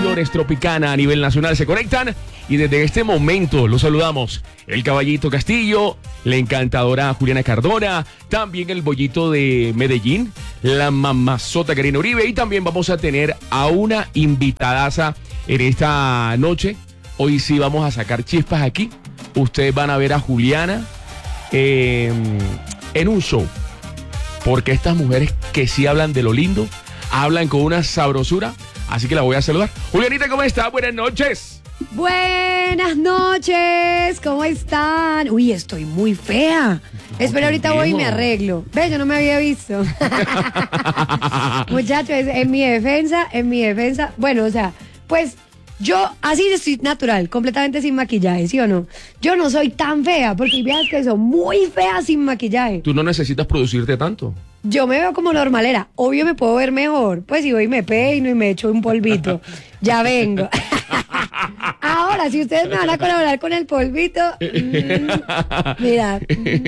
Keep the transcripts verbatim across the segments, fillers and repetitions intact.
estaciones Tropicana a nivel nacional se conectan y desde este momento los saludamos. El Caballito Castillo, la encantadora Juliana Cardona, también el Bollito de Medellín, la mamazota Karina Uribe y también vamos a tener a una invitadaza en esta noche. Hoy sí vamos a sacar chispas aquí. Ustedes van a ver a Juliana eh, en un show. Porque estas mujeres que sí hablan de lo lindo, hablan con una sabrosura. Así que la voy a saludar. Julianita, ¿cómo estás? Buenas noches. Buenas noches, ¿cómo están? Uy, estoy muy fea. Espera, ahorita voy y me arreglo. Ve, yo no me había visto. Muchachos, en mi defensa, en mi defensa, bueno, o sea, pues yo así estoy natural, completamente sin maquillaje, ¿sí o no? Yo no soy tan fea, porque hay viejas que son muy feas sin maquillaje. Tú no necesitas producirte tanto. Yo me veo como normalera. Obvio me puedo ver mejor. Pues si voy y me peino y me echo un polvito, ya vengo. Ahora, si ustedes me van a colaborar con el polvito, mmm, mira.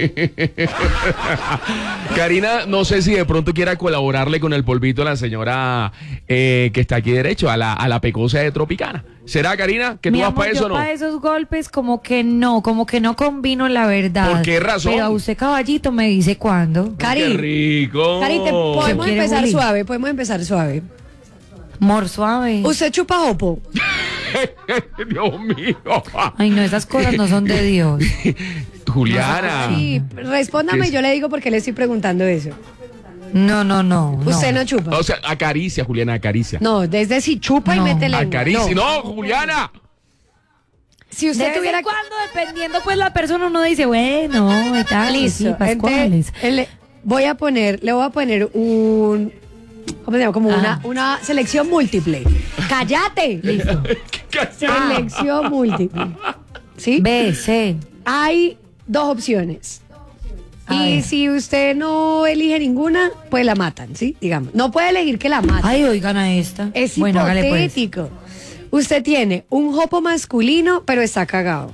Karina, no sé si de pronto quiera colaborarle con el polvito a la señora eh, que está aquí derecho, a la, a la pecosa de Tropicana. ¿Será, Karina, que tú Mi vas amor, para eso o no? para esos golpes como que no, como que no combino, la verdad. ¿Por qué razón? Pero a usted, caballito, me dice cuándo. Cari, ¡Qué rico! Cari, te- podemos ¿Qué quiere, empezar Juli? suave, podemos empezar suave. Mor suave. ¿Usted chupa jopo? Dios mío. Ay, no, esas cosas no son de Dios. Juliana. Sí, respóndame y yo le digo por qué le estoy preguntando eso. No, no, no. no. ¿Usted no chupa? O sea, acaricia, Juliana, acaricia. No, desde si chupa y No. mete lengua. Acaricia. No. No, Juliana. Si De usted vez tuviera en cuando, dependiendo, pues la persona uno dice, bueno, y tal, listo, sí, pascuales. entonces, le voy a poner, le voy a poner un, ¿cómo se llama? Como una, Ah. una selección múltiple. ¡Cállate! Listo. Selección múltiple. ¿Sí? B, C. Hay dos opciones. A Y ver. si usted no elige ninguna, pues la matan, ¿sí? Digamos. No puede elegir que la maten. Ay, oigan a esta. Es bueno, hágale pues. hipotético. Usted tiene un jopo masculino, pero está cagado.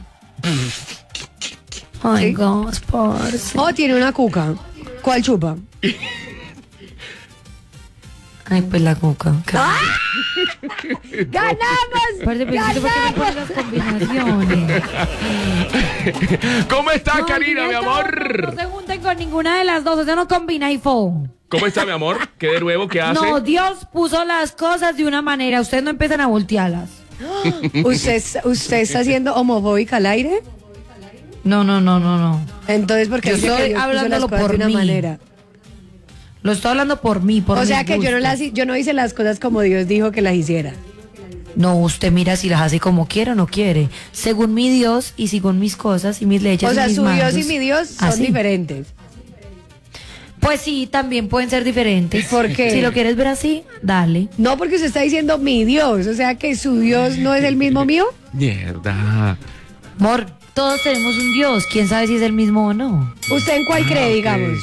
Ay, ¿Sí? Dios, parce. O tiene una cuca. ¿Cuál chupa? Ay, pues la cuca. ¡Ganamos! Parce, pero ¿por qué me pones las combinaciones? ¿Cómo estás, No, Karina, mi directo, amor? No se junten con ninguna de las dos, eso no combina y fo. ¿Cómo está, mi amor? ¿Qué de nuevo? ¿Qué hace? No, Dios puso las cosas de una manera, ustedes no empiezan a voltearlas. ¿Usted, es- ¿Usted está siendo homofóbica al aire? No, no, no, no, no. Entonces, porque Yo dice que estoy Dios puso las hablándolo cosas por de una mí. manera. Lo estoy hablando por mí, por O mis sea que yo no, gustos. las, yo no hice las cosas como Dios dijo que las hiciera. No, usted mira si las hace como quiere o no quiere. Según mi Dios y según mis cosas y mis leyes O sea, y mis su Dios y mandos. mi Dios son Así. diferentes. Pues sí, también pueden ser diferentes. ¿Por qué? Si lo quieres ver así, dale. No, porque usted está diciendo mi Dios. O sea que su Dios no es el mismo mío. Mierda. Amor, todos tenemos un Dios. ¿Quién sabe si es el mismo o no? ¿Usted en cuál Ah, cree, ok. digamos?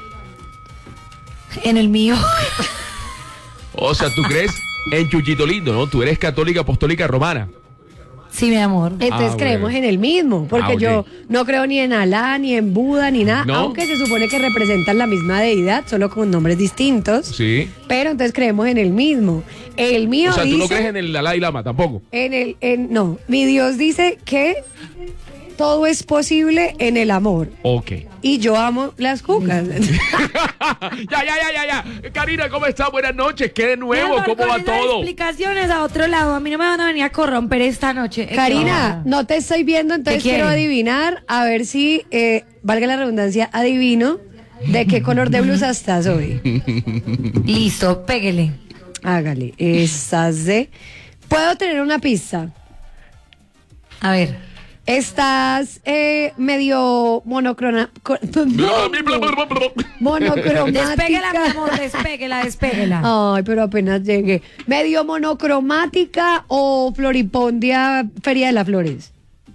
En el mío. O sea, tú crees en Chuchito Lindo, ¿no? Tú eres católica apostólica romana. Sí, mi amor. Entonces Ah, creemos bueno. en el mismo, porque Ah, ok. yo no creo ni en Alá, ni en Buda, ni nada, ¿No? aunque se supone que representan la misma deidad, solo con nombres distintos. Sí. Pero entonces creemos en el mismo. El mío O sea, tú dice, no crees en el Dalai Lama tampoco. en el, en, no, mi Dios dice que todo es posible en el amor. Ok. Y yo amo las cucas. ya, ya, ya, ya, ya. Karina, ¿cómo estás? Buenas noches. ¿Qué de Mi nuevo? amor, ¿Cómo con va esas todo? explicaciones a otro lado. A mí no me van a venir a corromper esta noche. Karina, no te estoy viendo, entonces ¿Qué quiero quiere? adivinar, a ver si, eh, valga la redundancia, adivino de qué color de blusa estás hoy. Listo, péguele. Hágale. Estás de... ¿Puedo tener una pista? A ver. Estás eh, medio monocrona... co- monocromática. Despéguela, mi amor, despéguela, despéguela. Ay, pero apenas llegué. ¿Medio monocromática o floripondia Feria de las Flores?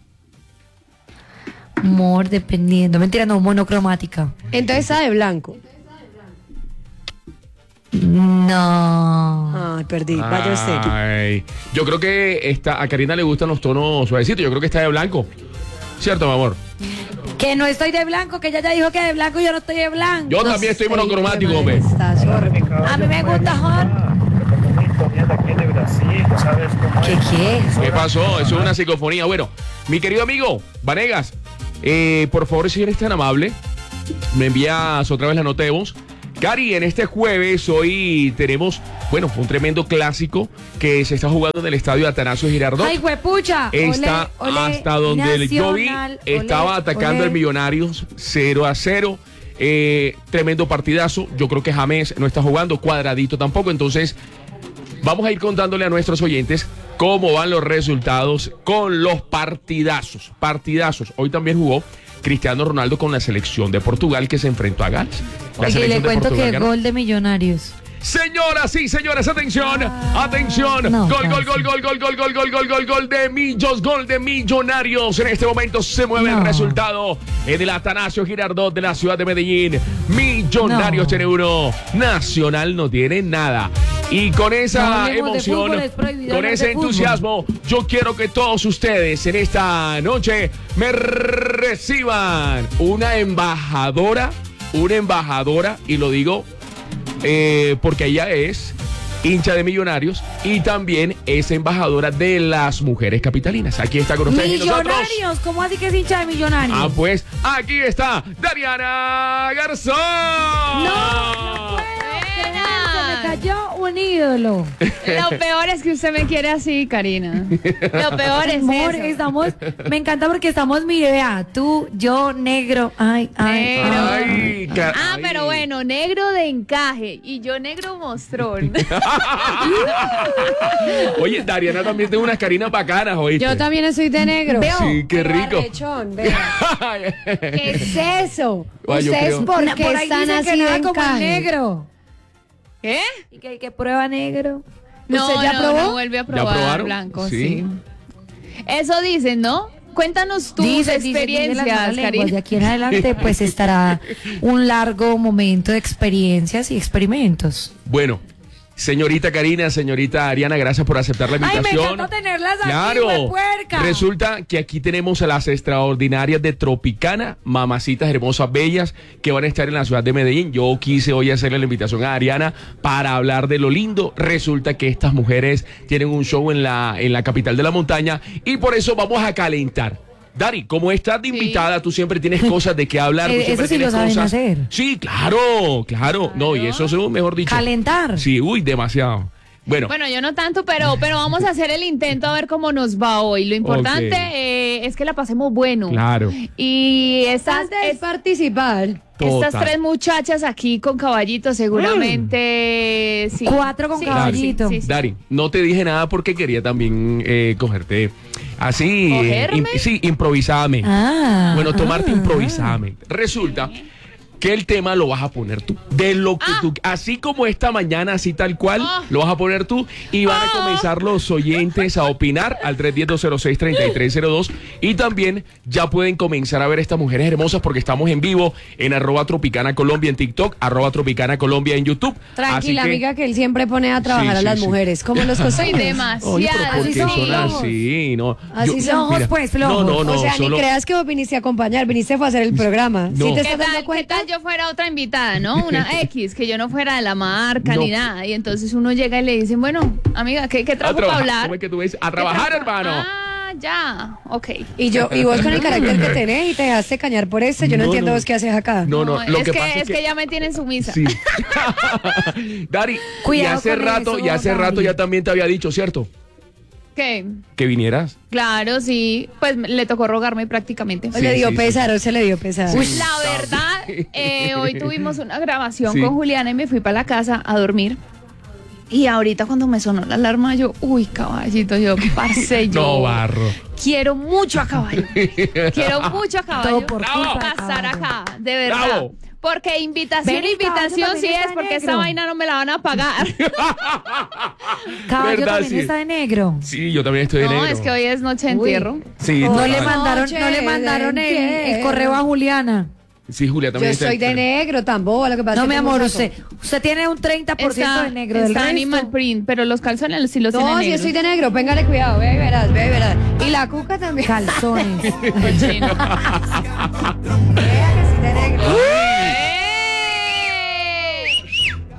Amor, dependiendo. Mentira, no, monocromática. Entonces está de blanco. No. Ay, perdí. Vaya usted. Ay, yo creo que esta, a Karina le gustan los tonos suavecitos. Yo creo que está de blanco. ¿Cierto, mi amor? Que no estoy de blanco, que ella ya dijo que de blanco y yo no estoy de blanco. Yo No también estoy sé, monocromático, qué hombre. mal está, sorry. A mí me gusta, Juan. Bonito, viene de aquí de Brasil, ¿sabes cómo ¿Qué qué? ¿Qué pasó? Eso es una psicofonía. Bueno, mi querido amigo Vanegas, eh, por favor, si eres tan amable, me envías otra vez la nota de voz. Cari, en este jueves hoy tenemos, bueno, un tremendo clásico que se está jugando en el estadio Atanasio Girardot. ¡Ay, huepucha! Está Olé, olé, hasta donde el yo vi, Nacional, estaba olé, atacando olé. el Millonarios cero a cero. Eh, tremendo partidazo. Yo creo que James no está jugando, Cuadradito tampoco. Entonces, vamos a ir contándole a nuestros oyentes cómo van los resultados con los partidazos. Partidazos. Hoy también jugó Cristiano Ronaldo con la selección de Portugal que se enfrentó a Gales. La Oye, y selección le de cuento Portugal que ganó. gol de Millonarios. Señoras y señores, atención, Ah, atención. no, gol, gol, casi. gol, gol, gol, gol, gol, gol, gol, gol, gol de Millos, gol de Millonarios. En este momento se mueve No. el resultado en el Atanasio Girardot de la ciudad de Medellín. Millonarios No. tiene uno, Nacional no tiene nada. Y con No esa hablemos de emoción, fútbol, es prohibido con hablar ese de fútbol. entusiasmo, yo quiero que todos ustedes en esta noche me reciban una embajadora, una embajadora, y lo digo eh, porque ella es hincha de Millonarios y también es embajadora de las mujeres capitalinas. Aquí está con ustedes y nosotros. Millonarios, ¿cómo así que es hincha de Millonarios? Ah, pues aquí está Dariana Garzón. No, no puedo creer, se me cayó un ídolo. Lo peor es que usted me quiere así, Karina. Lo peor es Amor, eso. estamos, me encanta porque estamos, mire, vea, tú, yo, negro, ay, ay, Negro. ay. Ay, ca- Ah, ay. pero bueno, negro de encaje y yo negro mostrón. Oye, Dariana también tiene unas carinas bacanas, ¿oíste? Yo también soy de negro. Veo. Sí, qué Pero rico. arrechón, vea. ¿Qué es eso? Ay, yo ¿Ustedes creo. por Na- qué por ahí están dicen que así nada de como el encaje? negro. ¿Qué? Y que, que prueba negro. No, ¿Usted ya no, probó? no vuelve a probar probaron? blanco, Sí. sí. Eso dicen, ¿no? Cuéntanos tus Dice, dice, dice las experiencias, malas lenguas. De Karina. aquí en adelante, pues estará un largo momento de experiencias y experimentos. Bueno, señorita Karina, señorita Ariana, gracias por aceptar la Ay, me invitación. encanta tenerlas aquí, Claro. huepuerca. Resulta que aquí tenemos a las extraordinarias de Tropicana, mamacitas hermosas, bellas, que van a estar en la ciudad de Medellín. Yo quise hoy hacerle la invitación a Ariana para hablar de lo lindo. Resulta que estas mujeres tienen un show en la, en la capital de la montaña y por eso vamos a calentar. Dari, como estás de Sí. invitada, tú siempre tienes cosas de qué hablar. tú Eh, siempre eso sí tienes lo saben cosas. hacer. Sí, claro, claro. No, y eso es mejor dicho. Calentar. Sí, uy, demasiado. Bueno, Bueno, yo no tanto, pero, pero vamos a hacer el intento a ver cómo nos va hoy. Lo importante Ok. eh, es que la pasemos bueno. claro. Y estas, Importante es es- participar. estas Total. tres muchachas aquí con caballito seguramente sí. Cuatro con Sí, caballito. sí, sí, sí. Dari, no te dije nada porque quería también eh, cogerte así. eh, ¿Cogerme? im- sí, improvisadamente. Ah. Bueno, tomarte ah, improvisadamente. Resulta que el tema lo vas a poner tú. De lo que Ah. tú, así como esta mañana, así tal cual, Ah. lo vas a poner tú y van a Ah. comenzar los oyentes a opinar al tres uno cero, dos cero seis, tres tres cero dos y también ya pueden comenzar a ver estas mujeres hermosas porque estamos en vivo en arroba Tropicana Colombia en TikTok, arroba Tropicana Colombia en YouTube. Tranquila, Así que- amiga, que él siempre pone a trabajar Sí, a sí, las sí. mujeres. Como los Soy costeños. demasiado. Oye, pero ¿por Así qué son son flojos. así? No. Así son. Flojos, mira, pues, flojos. No, no, no. o sea, solo- ni creas que vos viniste a acompañar, viniste fue a hacer el programa. No. ¿Sí te ¿Qué estás tal, dando ¿Qué cuenta? tal yo fuera otra invitada, no? Una X, que yo no fuera de la marca No. ni nada. Y entonces uno llega y le dicen, bueno, amiga, ¿qué, qué a trajo para trabajar. hablar? ¿Cómo es que tú ves? A ¿Qué trabajar, trajo? hermano. Ah, ya, ok. Y yo, y vos con el carácter que tenés y te dejaste cañar por este, yo no, No, entiendo no. vos qué haces acá. No, no, lo es que, que, pasa es que, ya me tienen sumisa. Sí. Dari, y Cuidado hace con rato, eso, y hace Dari. rato ya también te había dicho, ¿cierto? ¿Qué? Que vinieras. Claro, sí. Pues le tocó rogarme prácticamente. O le dio sí, sí. pesar, o se le dio pesar. Uy. La verdad, eh, hoy tuvimos una grabación Sí. con Juliana y me fui para la casa a dormir. Y ahorita cuando me sonó la alarma, yo, uy, caballito, yo, parce, yo No, barro. quiero mucho a caballo. Quiero mucho a caballo. Todo por Bravo. culpa de pasar caballo. acá, de verdad. Bravo. Porque invitación, Ven, y invitación caballo sí también es, está porque esta negro. vaina no me la van a pagar. Caballo ¿Verdad? también Sí. está de negro. Sí, yo también estoy de No, negro. es que hoy es noche de Uy. entierro. Sí, No total. le mandaron, no le Noche mandaron de el, el entierro. correo a Juliana. Sí, Julia Yo también está soy de negro, tan boba, lo que pasa No, es mi que amor, tengo usted, saco. usted tiene un treinta por ciento Está, de negro del está resto. animal print, pero los calzones sí los tienen No, si negros. estoy de negro, péngale cuidado, ve y verás, ve y verás. Y la cuca también. Calzones. Cochino. Vea que sí de negro. ¡Ey!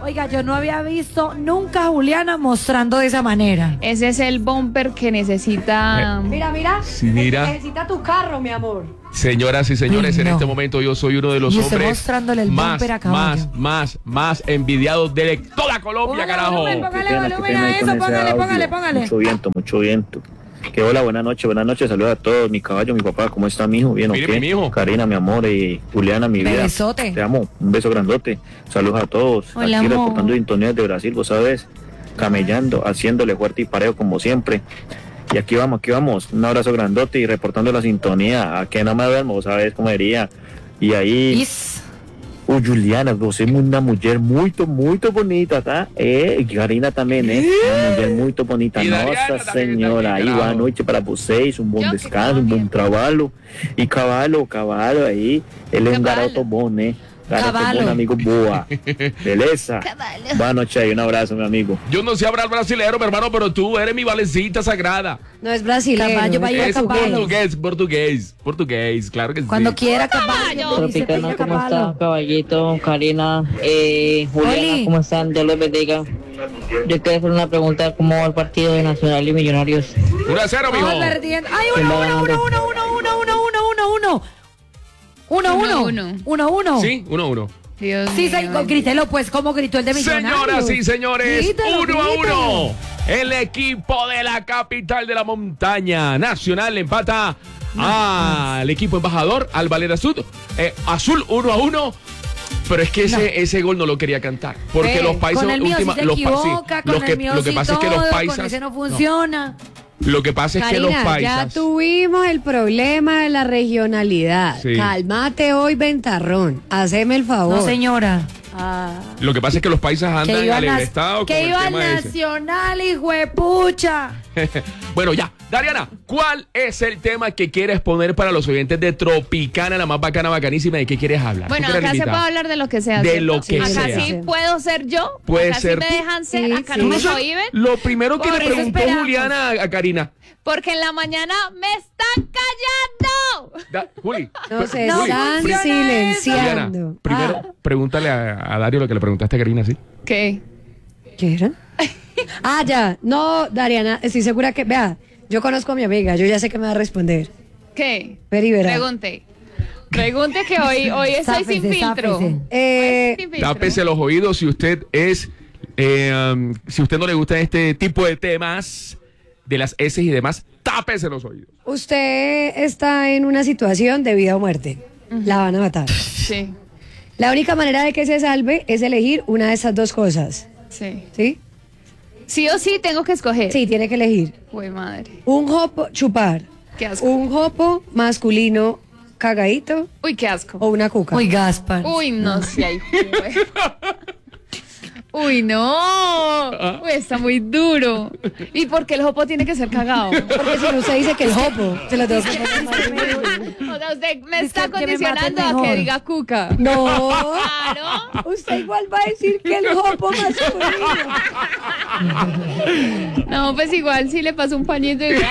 Oiga, yo no había visto nunca a Juliana mostrando de esa manera. Ese es el bumper que necesita. Mira, mira. Sí, mira. Necesita tu carro, mi amor. Señoras y señores, Uy, en no. este momento yo soy uno de los Y usted hombres mostrándole el más, bumper a caballo. más, más, más envidiados de toda Colombia, carajo. volumen, Qué póngale pena, qué volumen pena a ahí con eso, ese póngale, audio. póngale, póngale. Mucho viento, mucho viento. Que hola, buenas noches, buenas noches, saludos a todos, mi caballo, mi papá, ¿cómo está mi hijo? ¿Bien o Mire, qué? mi hijo. Karina, mi amor, y Juliana, mi vida. Besote. Te amo, un beso grandote. Saludos a todos. Hola, Aquí amor. reportando sintonías de Brasil, vos sabes, camellando, haciéndole fuerte y parejo como siempre. Y aquí vamos, aquí vamos, un abrazo grandote y reportando la sintonía, a que no me duermo, vos sabes cómo diría. Y ahí... Is. Oh, Juliana, vos sos una mujer muy, muy bonita, ¿tá? Eh, Karina también, ¿eh? Una mujer muy bonita. Y Dariana Nossa también, Senhora, aí, también, boa claro. noite para vocês, um bom Yo que descanso, um bom también. trabalho. E cavalo, cavalo aí, ele é um Cavalo. garoto bom, né? Garoto Cavalo. bom, amigo boa. Beleza? Cavalo. Boa noite aí, um abraço, meu amigo. Yo no sé hablar brasilero, mi hermano, pero tú eres mi valecita sagrada. No es brasileño. Caballo, es vaya Es caballo. portugués, portugués, portugués, claro que sí. Cuando quiera caballo. Tropicana, ¿cómo está? Caballito, Karina, eh, Juliana, Oli. ¿cómo están? Dios los bendiga. Yo quiero hacer una pregunta, ¿cómo va el partido de Nacional y Millonarios? uno a cero, mijo. Vamos perdiendo. Ay, ¿Quién uno, va uno, uno, ganando? uno, uno, uno, uno, uno, uno, uno. Uno, Uno, uno. uno. Uno, uno. Sí, uno a uno. Dios Sí, mío. se, grítelo pues, como gritó el de Millonarios. Señoras y señores, Grítalo, uno a grítalo. uno. El equipo de la capital de la montaña Nacional empata al equipo embajador, al Valera Azul, eh, Azul uno a uno. Pero es que ese, No. ese gol no lo quería cantar. Porque Ve, los países con el mío última- sí se los pa- sí, equivoca, lo con que, el mío lo que sí pasa es que los todo, paisas. con ese no no. funciona. Lo que pasa es que los Karina, ya paisas. tuvimos el problema de la regionalidad. Sí. Cálmate hoy, ventarrón. Haceme el favor. No, señora. Ah. Lo que pasa es que los paisas andan Que iba al al estado con que el iba al tema ese. Nacional, hijo de pucha. Bueno, ya. Dariana, ¿cuál es el tema que quieres poner para los oyentes de Tropicana, la más bacana, bacanísima? ¿De qué quieres hablar? Bueno, ¿Tú qué eres acá se invitada? puede hablar de lo que sea. De ¿cierto? lo que acá sea. sí puedo ser yo. Puede acá ser sí tú. me dejan ser. Sí, acá sí. no ¿Tú me no sabes? prohíben. Lo primero que Por le eso preguntó esperamos. Juliana a, a Karina. Porque en la mañana me están callando. Da- Juli. No se No están funciona Juliana, silenciando. primero Ah, pregúntale a, a Dario lo que le preguntaste a Karina, ¿sí? ¿Qué? ¿Qué era? Ah, ya. No, Dariana, estoy segura que. Vea, yo conozco a mi amiga, yo ya sé que me va a responder. ¿Qué? Pero y verá. Pregunte. Pregunte que hoy, hoy estoy sin Záfese, filtro. záfese. Eh, Hoy estoy sin filtro. Tápese los oídos si usted es. eh, um, si usted no le gusta este tipo de temas, de las S y demás, tápese los oídos. usted está en una situación de vida o muerte. La van a matar. Sí, La única manera de que se salve es elegir una de esas dos cosas. sí. ¿Sí? Sí o sí tengo que escoger. Sí, tiene que elegir. Uy, madre. Un jopo, chupar. Qué asco. Un jopo masculino cagadito Uy, qué asco. o una cuca. Uy, Gaspar. Uy, no sé. Ay, güey. Uy, no. Uy, está muy duro. ¿Y por qué el jopo tiene que ser cagado? Porque si no usted dice que el jopo, se lo tengo que poner más duro. O sea, usted me Dice está que me maten condicionando a que mejor. diga cuca. No. Claro. Usted igual va a decir que el jopo masculino. No, pues igual si le paso un pañito y...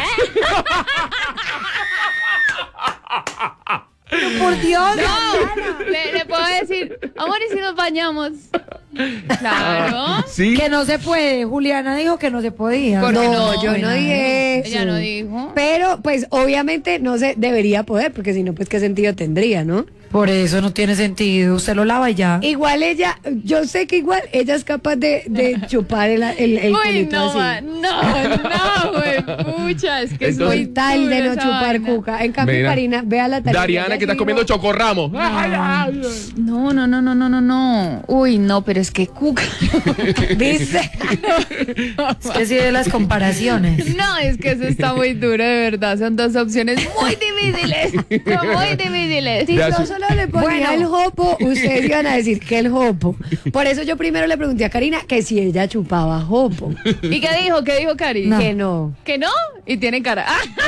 Por Dios. No, le, le puedo decir, amor, ¿y si nos bañamos? Claro. Sí. Que no se puede. Juliana dijo que no se podía. ¿Por qué No, no? yo no dije eso. Ella no dijo. Pero, pues, obviamente no se debería poder, porque si no, pues, ¿qué sentido tendría, no? Por eso no tiene sentido. Usted lo lava y ya. Igual ella, yo sé que igual ella es capaz de, de chupar el, el, el Uy, culito no, así. ma- no, no, güey, pucha, es que es Entonces- muy Con tal de dura no esa chupar vaina. cuca. En cambio, Mira. Karina, vea la tarea. Dariana, que estás comiendo chocorramo. No, no, no, no, no, no, no. Uy, no, pero es que cuca. ¿Viste? Es que sí de las comparaciones. No, es que eso está muy duro, de verdad. Son dos opciones muy difíciles. Son muy difíciles. Si Ya yo su- solo le ponía Bueno. el jopo, ustedes iban a decir que el jopo. Por eso yo primero le pregunté a Karina que si ella chupaba jopo. ¿Y qué dijo? ¿Qué dijo Cari? No. Que no. ¿Que no? Y tiene cara.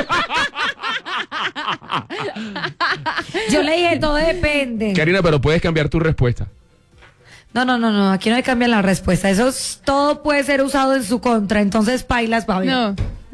Yo le dije, todo depende. Karina, pero puedes cambiar tu respuesta. No, no, no, no. Aquí no hay que cambiar la respuesta. Eso es- todo puede ser usado en su contra. Entonces, pailas, va bien. No,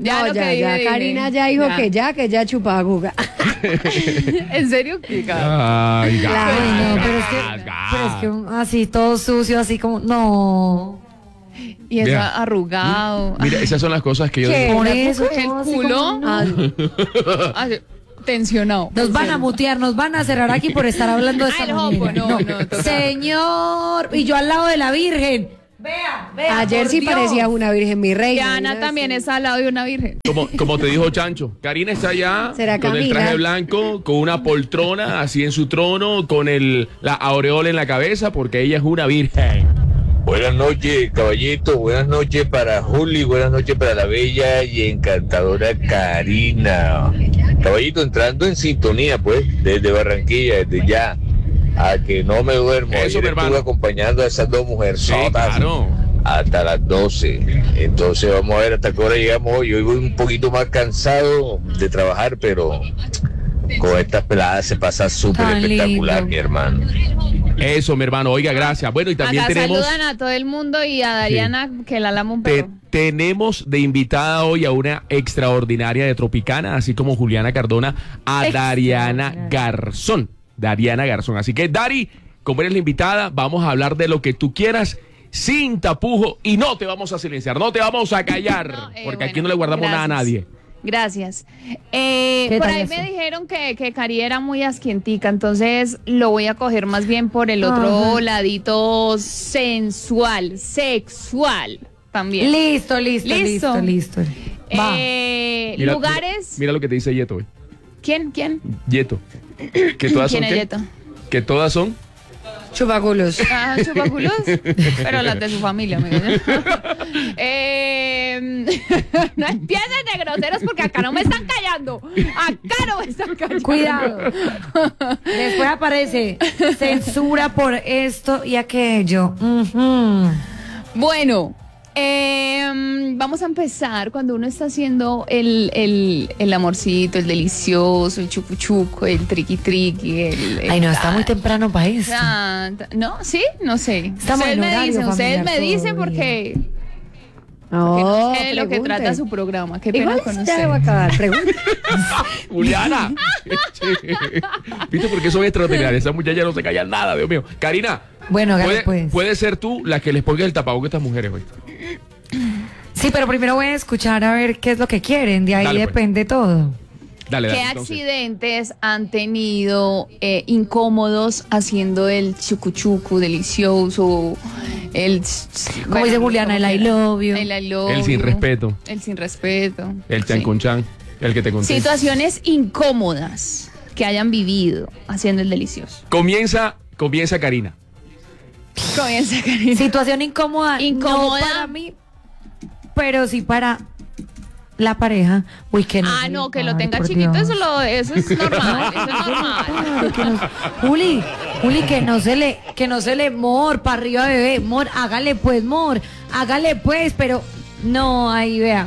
Ya no, lo ya, que ya, dije, dije. Karina ya dijo Ya. que ya, que ya chupa juga. ¿En serio? ¿Qué, cabrón? Ay, gas, Ay, no, pero es que, gas, gas. pero es que un- así todo sucio, así como, no. Y eso Vea. arrugado. Mira, esas son las cosas que yo ¿Qué? digo. Por la eso. El todo así culo. como, no. Ah, Ah, tensionado. Nos van a mutear, nos van a cerrar aquí por estar hablando de Ah, esta el hopo, manera. no, no, total. Señor, y yo al lado de la Virgen. Vea, vea. ayer por sí Dios. parecía una virgen mi reina. Diana Mira, también sí. está al lado de una virgen. Como, como te dijo Chancho, Karina está allá ¿Será con el Camila? traje blanco, con una poltrona así en su trono, con el la aureola en la cabeza, porque ella es una virgen. Buenas noches, caballito. Buenas noches para Juli. Buenas noches para la bella y encantadora Karina. Caballito, entrando en sintonía, pues, desde Barranquilla, desde ya, a que no me duermo. Eso, Ayer mi hermano. estuve acompañando a esas dos Sí, mujerzotas claro. hasta las doce. Entonces vamos a ver hasta qué hora llegamos hoy. Hoy voy un poquito más cansado de trabajar, pero con estas peladas se pasa súper Tan espectacular, lindo. mi hermano. Eso, mi hermano. Oiga, gracias. Bueno, y también Acá tenemos saludan a todo el mundo y a Dariana, que la lama un te- perro. tenemos de invitada hoy a una extraordinaria de Tropicana, así como Juliana Cardona, a Dariana Garzón. Dariana Garzón. Así que, Dari, como eres la invitada, vamos a hablar de lo que tú quieras, sin tapujo, y no te vamos a silenciar, no te vamos a callar, No, eh, porque bueno, aquí no le guardamos nada a gracias. nadie. Gracias. Eh, ¿Qué por tal ahí eso? me dijeron que, que Cari era muy asquientica, entonces lo voy a coger más bien por el otro Ajá. ladito sensual, sexual también. Listo, listo, Listo. listo, listo. Va. Eh, Mira, lugares. Mira, mira lo que te dice Yeto hoy. ¿Quién? ¿Quién? Yeto. ¿Que todas son ¿Quién es qué? Yeto? Que todas son. Chupaculos. Ah, chupaculos, pero las de su familia, amigo. eh, no empiecen de groseros porque acá no me están callando. Acá no me están callando. Cuidado. Después aparece censura por esto y aquello. Ujú. Bueno, eh, vamos a empezar cuando uno está haciendo el, el, el amorcito, el delicioso, el chucuchuco, el triqui triqui. El, el- Ay, no, está muy temprano para esto. Ah, No, sí, no sé. Estamos ustedes en me horario dicen, ustedes me familiar dicen todavía. porque, porque No, no sé de lo que pregunte. trata su programa. Qué pena Igual con ya usted. se va a acabar. Pregunta. Juliana. ¿Viste por qué son extraordinarias? Esas muchachas no se callan nada, Dios mío. Karina. Bueno, hágale, puede, pues. puede ser tú la que les ponga el tapabocas a estas mujeres hoy. Sí, pero primero voy a escuchar a ver qué es lo que quieren. De ahí Dale, pues. depende todo. Dale, dale. ¿Qué entonces. accidentes han tenido eh, incómodos haciendo el chucuchucu delicioso? El, Como dice Juliana, el I love you. El I love El sin you, respeto. El sin respeto. El chan Sí. con chan. El que te conté. Situaciones incómodas que hayan vivido haciendo el delicioso. Comienza, comienza Karina. Comienza, Karina. Situación incómoda. Incómoda. No para mí, pero sí para la pareja. Uy, que no. Ah, se no, le que lo pare, tenga por chiquito, Dios. eso, lo, eso es normal. Eso es normal. Claro, que no- Juli, Juli, que no se le, que no se le, mor, para arriba, bebé, mor, hágale pues, mor, hágale pues, pero no, ahí vea.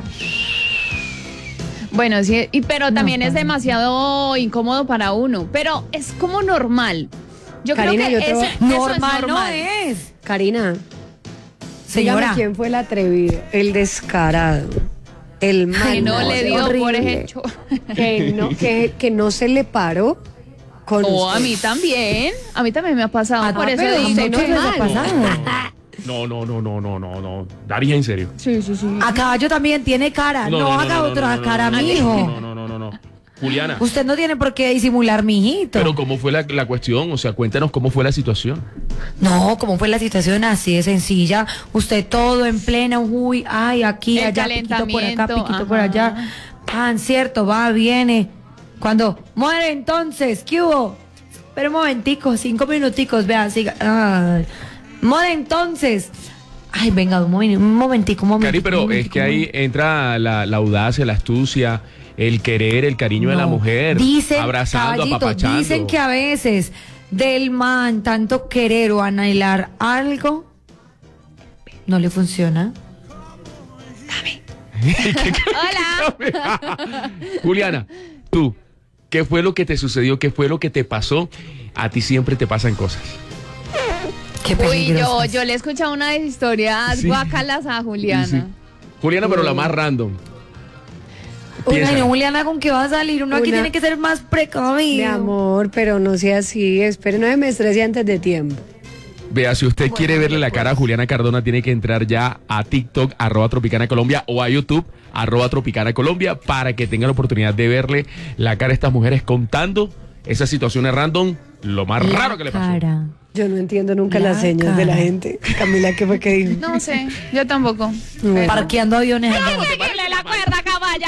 Bueno, sí, y, pero también No, es para- demasiado incómodo para uno. Pero es como normal. Yo Karina, creo yo que te voy- ese- eso Normal, es no normal. es. Karina, Señora. dígame quién fue el atrevido, el descarado, el Que mal. no le dio horrible, por ejemplo. que no, que, que no se le paró con O a usted. mí también. A mí también me ha pasado. Ah, por eso pero digo, usted no qué se les ha mal. pasado. No, no, no, no, no, no, no. Daría en serio. Sí, sí, sí. A caballo también tiene cara. No, haga otra cara, no, mijo. No, no, no, no, no. Juliana. Usted no tiene por qué disimular, mijito. Pero ¿cómo fue la, la cuestión? O sea, cuéntanos cómo fue la situación. No, como fue la situación así de sencilla. Usted todo en plena, uy, ay, aquí, El allá, piquito por acá, calentamiento, piquito por ajá. allá. Pan, cierto, va, viene. Cuando muere entonces, ¿qué hubo? Pero un momentico, cinco minuticos, vea, siga. Ay. Muere entonces. Ay, venga, un, momen- un momentico, un momentico. Cari, pero un es momentico, que un ahí momentico. entra la, la audacia, la astucia, el querer, el cariño de la No. mujer. Dicen, abrazando, caballito, apapachando. dicen que a veces del man tanto querer o anhelar algo no le funciona. Hola. Juliana, tú, ¿qué fue lo que te sucedió? ¿Qué fue lo que te pasó? A ti siempre te pasan cosas. Qué Uy, yo, peligroso. yo le he escuchado unas historias Sí. guacalas a Juliana. Sí, sí. Juliana, pero la más random. Uy, Piensa. no, Juliana, ¿con qué va a salir? Uno aquí Una- tiene que ser más precavido. Mi amor, pero no sea así. Espere, no me estrese antes de tiempo. Vea, si usted quiere verle la cara a Juliana Cardona, tiene que entrar ya a TikTok, arroba Tropicana Colombia, o a YouTube, arroba Tropicana Colombia, para que tenga la oportunidad de verle la cara a estas mujeres contando esas situaciones random, lo más La raro que le pasó. cara. Yo no entiendo nunca La las señas cara. de la gente. Camila, ¿qué fue que dijo? No sé, yo tampoco. Bueno. Parqueando aviones allá. Dale la cuerda, caballa.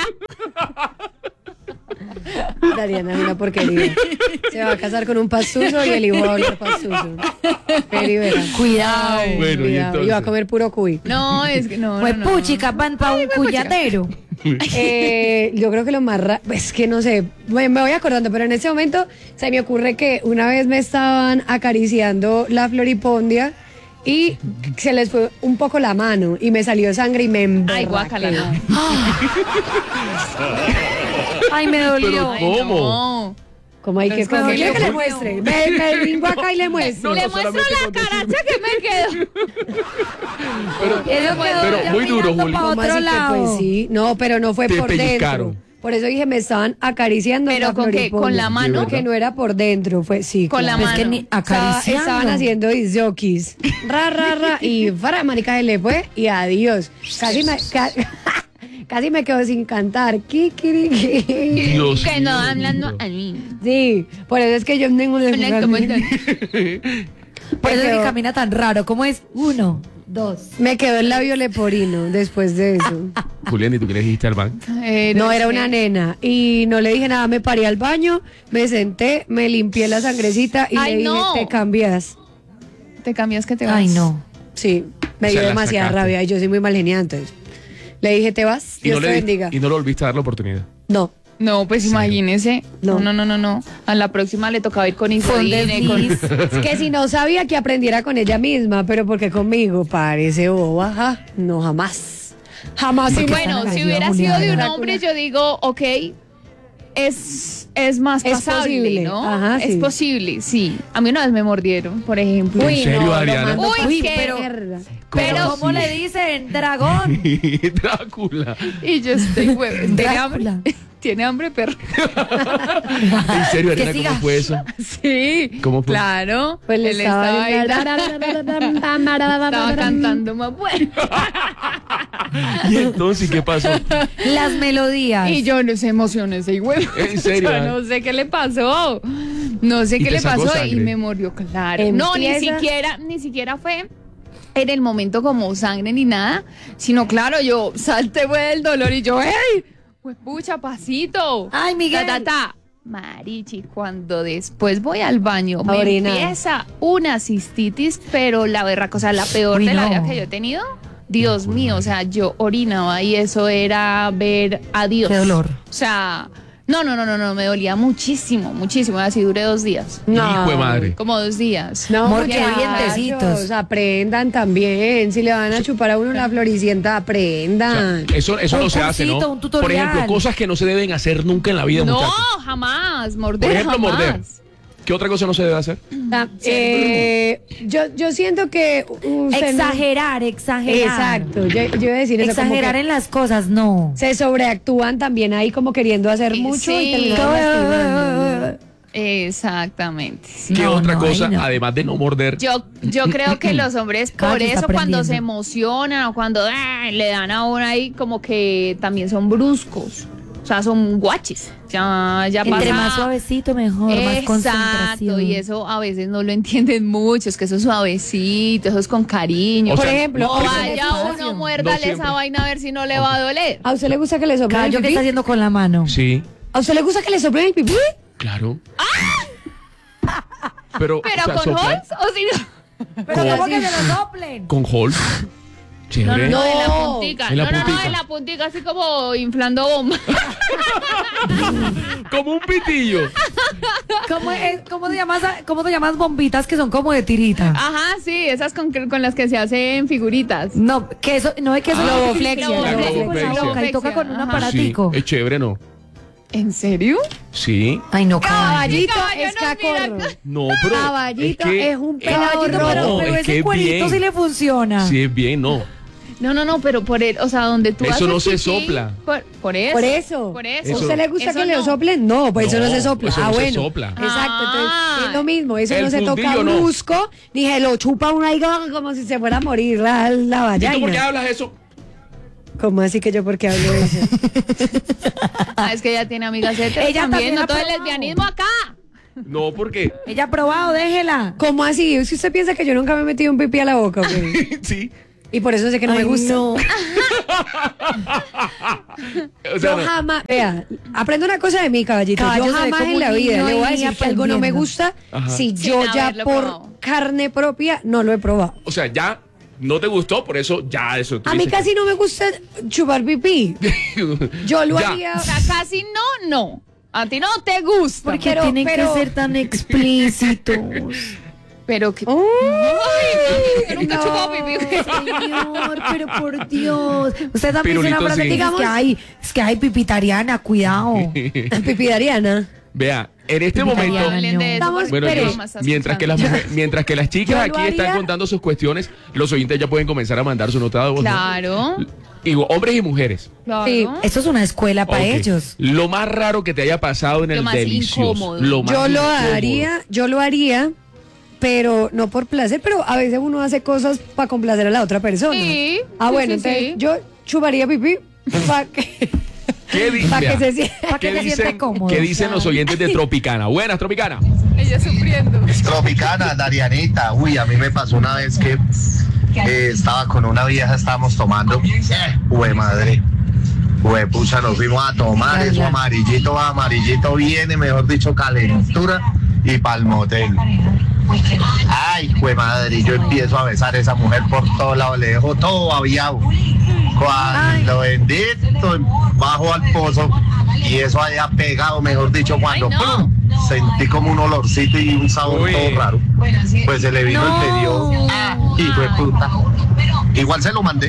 Dariana es una porquería. Se va a casar con un pastuso y el hijo va a volver pastuso. Peri, verá. Cuidado. Bueno, y Cuidado, y va a entonces. comer puro cuy. No, es que no. Pues no, no. puchica, van para un cuyatero. Eh, yo creo que lo más raro, es que no sé, me, me voy acordando, pero en ese momento se me ocurre que una vez me estaban acariciando la floripondia y se les fue un poco la mano y me salió sangre y me emberraqué. Ay, guácala, no. Ay, me dolió. Pero, ¿cómo? No. ¿Cómo hay que Es que comer? ¿Quiere que le no. muestre? Me, me vingo acá y le muestro. No, Le no, muestro solamente la con decirme. caracha que me quedo. Eso quedó pero ya muy duro, mirando Juli. pa' ¿Cómo otro así que, lado. pues sí, no, pero no fue Te por pellizcaron. dentro. Por eso dije, me estaban acariciando. ¿Pero la con qué? floripondia. ¿Con la mano? Porque no era por dentro, fue sí. Con la claro. Es que mano. ni Estaba- acariciando. estaban haciendo disjockeys. Ra, ra, ra. Y para, marica, se le fue. Y adiós. Casi me, ca- casi me quedo sin cantar. Kikiriki. Dios Que no mío, hablan lindo. a mí. Sí, por eso es que yo tengo una. Hablan como el- Por eso es que quedó- camina tan raro. ¿Cómo es? Uno, dos. Me quedó el labio leporino después de eso. Julián, ¿y tú qué le dijiste al banco? Eh, No, era sé. una nena. Y no le dije nada, me paré al baño, me senté, me limpié la sangrecita y Ay, le dije, no. te cambias. Te cambias que te vas. Ay, no. Sí, me Se dio la demasiada sacaste. rabia y yo soy muy mal geniada, entonces. Le dije, ¿te vas? Y Dios no, te le, bendiga. y no le volviste a dar la oportunidad. No. No, pues imagínese. No. No. no, no, no, no. A la próxima le tocaba ir con Infodine, con... Es que si no sabía que aprendiera con ella misma, pero porque conmigo parece boba, ajá, no jamás. Jamás. Porque y Bueno, Están si agradecidos, hubiera sido de un Juliana. hombre, yo digo, ok, es, es más Es pasable, posible, ¿no? ajá, es sí. posible, sí. A mí una vez me mordieron, por ejemplo. ¿En serio, no, lo Adriana? mando Uy, pa' qué- mierda. Pero, ¿Cómo ¿cómo así? le dicen? Dragón. Drácula. Y yo estoy huevo. ¿Tiene hambre? Drácula. ¿Tiene hambre, perro? ¿En serio, Que Adriana, siga. cómo fue eso? Sí. ¿Cómo fue? Claro. Pues le Él estaba, ahí, estaba cantando más bueno. ¿Y entonces qué pasó? Las melodías. Y yo no sé, emociones ese huevo. ¿En serio? Yo no sé qué le pasó. No sé ¿Y qué te le sacó pasó y sangre? me murió, claro. No, ni Empieza- siquiera, ni siquiera fue en el momento como sangre ni nada, sino claro, yo salté fue del dolor y yo, ¡hey! Pues pucha, pasito. Ay, Miguel. Ta, ta, ta. Marichi, cuando después voy al baño, A me orinar. empieza una cistitis, pero la berraca, o sea, la peor Uy, de la no. vida que yo he tenido. Dios mío, o sea, yo orinaba y eso era ver a Dios. Qué dolor. O sea, no, no, no, no, no, me dolía muchísimo, muchísimo. Así duré dos días. Hijo de madre. Como dos días. No, Amor, qué muchachos, dientecitos. aprendan también. Si le van a chupar a uno la floricienta, O sea, aprendan. eso eso Un no se hace, cursito, ¿no? un tutorial. Por ejemplo, cosas que no se deben hacer nunca en la vida, No, muchachos. jamás. Morder, Por ejemplo, jamás. morder. ¿Qué otra cosa no se debe hacer? Ah, eh, yo, yo siento que usted no- Exagerar, exagerar. Exacto, yo, yo iba a decir eso, como Exagerar que en las cosas, no. se sobreactúan también ahí como queriendo hacer Sí, mucho y sí. terminan lastimando. Exactamente. sí. ¿Qué No, otra no, cosa, ahí no. además de no morder? Yo, yo creo que los hombres por Calle está eso cuando se aprendiendo. emocionan o cuando ah, le dan a uno ahí como que también son bruscos. O sea, son guaches. Ya, ya Entre pasa. más suavecito, mejor, más Exacto, concentración. y eso a veces no lo entienden mucho, es que eso es suavecito, eso es con cariño. O Por sea, ejemplo, no, O pero- vaya despacio. uno, muérdale No siempre. esa vaina a ver si no le va a doler. ¿A usted le gusta que le soplen el Callo, ¿qué pipí? está haciendo con la mano? Sí, ¿A usted le gusta que le soplen el pipí? claro. Pero, Pero o sea, con soplar Halls o si no. Pero ¿Cómo ¿cómo así? que se lo soplen? con Hall. No, Chévere. no, no, en la No, puntica. en la no, no, no, puntica. en la puntica, así como inflando bomba. Como un pitillo. ¿Cómo, es, cómo, te llamas, a- ¿Cómo te llamas bombitas que son como de tirita? Ajá, sí, esas con, con las que se hacen figuritas. No, que eso, no es que eso Ah, globoflexia, Globoflexia, globoflexia. con la boca y toca con un Ajá. Sí, aparatico. es chévere, ¿no? ¿En serio? Sí. Ay, no, caballo. Caballito caballo es nos mira cacorro. No, pero Caballito es, que, es un eh, pelado Caballito, rojo. pero, No, pero es ese que es cuerito bien. sí le funciona. Sí, es bien, no. No, no, no, pero por el, o sea, donde tú Eso haces no se pipí, sopla. Por, Por eso. Por eso. Por ¿A eso. usted le gusta Eso que le no. soplen? No, pues eso no No, se sopla. eso ah, no se bueno. sopla. Exacto, Ah. entonces es lo mismo. Eso El no se toca fundillo no. brusco, ni se lo chupa uno ahí como si se fuera a morir la, la ¿Y tú por qué vallaina. hablas eso? ¿Cómo así que yo por qué hablo de eso? Ah, es que ella tiene amigas heteros Ella también, también no ha todo el probado. lesbianismo acá. No, porque Ella ha probado, déjela. ¿Cómo así? Si usted piensa que yo nunca me he metido un pipí a la boca, güey. sí. Y por eso sé que no Ay, me gusta. no. O sea, Yo no. jamás, vea, aprendo una cosa de mí, caballito. Caballo yo se ve jamás como en la un vida niño le voy a ahí decir que algo no me aprendiendo. gusta Ajá. si Sin yo ya haberlo por probado. carne propia no lo he probado. O sea, ya no te gustó, por eso ya eso. tú A mí dices casi no me gusta chupar pipí. que- Yo lo Ya. haría. O sea, casi no, no. A ti no te gusta. ¿Por qué Pero- tienen pero- que ser tan explícitos? Pero que. Uy, Yo nunca he chupado pipí. Señor, pero por Dios. Usted también dice una Pirulito, frase sí. que dice que hay, es que hay pipitariana, cuidado. pipí de Ariana. Vea, en este Pipí momento. italiana. Hablen de eso, Estamos- porque Bueno, Pero- yo- mamá está mientras, que las, escuchando. mujeres- mientras que las chicas Yo aquí lo están haría- contando sus cuestiones, los oyentes ya pueden comenzar a mandar su nota de voz. ¿no? Claro. Y hombres y mujeres. Claro. Sí. Esto es una escuela para Ok. ellos. Lo más raro que te haya pasado en Lo el más delicioso. incómodo. Lo más Yo lo incómodo. haría, yo lo haría, pero no por placer, pero a veces uno hace cosas para complacer a la otra persona. Sí, Ah, sí, bueno, sí, entonces sí. yo chuparía pipí para que, ¿Qué di- pa' que vea, se sienta. Pa' que ¿qué se siente dicen, cómodo. ¿Qué dicen los oyentes de Tropicana? Buenas, Tropicana. Ella sufriendo. Tropicana, Darianita. Uy, a mí me pasó una vez que eh, estaba con una vieja, estábamos tomando. Eh, Hue madre. Hue pucha, nos fuimos a tomar. Eso amarillito, amarillito viene, mejor dicho, calentura y pa'l motel. Ay, hue madre, yo empiezo a besar a esa mujer por todos lados, le dejo todo aviado. Cuando bendito, bajo al pozo y eso haya pegado, mejor dicho, cuando Ay, no. ¡pum! Sentí como un olorcito y un sabor Uy. todo raro. Pues se le vino No. el pedido. Ah, y fue puta. Igual se lo mandé.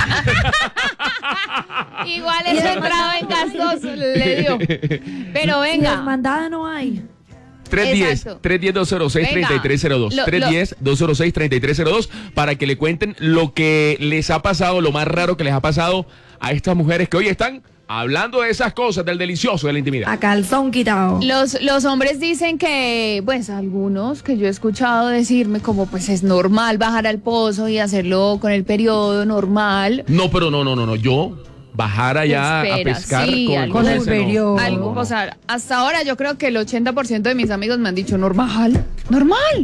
Igual eso entrado en gastoso le dio. Pero Y venga. desmandada no hay. tres uno cero, Exacto. tres uno cero, dos cero seis, Venga. tres tres cero dos. Lo- tres uno cero, dos cero seis, tres tres cero dos para que le cuenten lo que les ha pasado, lo más raro que les ha pasado a estas mujeres que hoy están hablando de esas cosas, del delicioso, de la intimidad. A calzón quitado. Los, los hombres dicen que, pues algunos que yo he escuchado decirme como pues es normal bajar al pozo y hacerlo con el periodo normal. No, pero no, no, no, no. Yo bajar allá Espera, a pescar sí, con, algo- Con el ese no. periodo. Algo, o sea, hasta ahora yo creo que el ochenta por ciento de mis amigos me han dicho normal, normal,